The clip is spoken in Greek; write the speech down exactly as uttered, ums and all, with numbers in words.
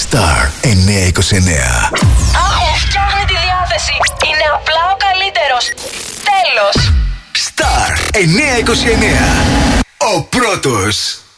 Star εννιακόσια είκοσι εννέα. Άχου, φτιάχνει τη διάθεση. Είναι απλά ο καλύτερος. Τέλος. Star εννιακόσια είκοσι εννέα. Ο πρώτος.